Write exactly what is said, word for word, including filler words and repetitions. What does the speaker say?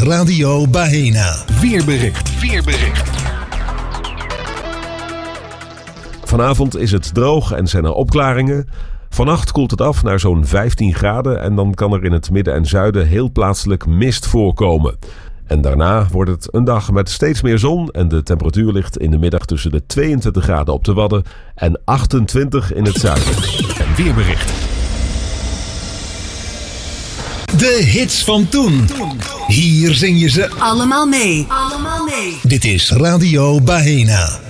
Radio Bahena. Weerbericht. Weerbericht. Vanavond is het droog en zijn er opklaringen. Vannacht koelt het af naar zo'n vijftien graden en dan kan er in het midden en zuiden heel plaatselijk mist voorkomen. En daarna wordt het een dag met steeds meer zon en de temperatuur ligt in de middag tussen de tweeëntwintig graden op de Wadden en achtentwintig in het zuiden. En weerbericht. De hits van toen. Hier zing je ze allemaal mee. Allemaal mee. Dit is Radio Bahena.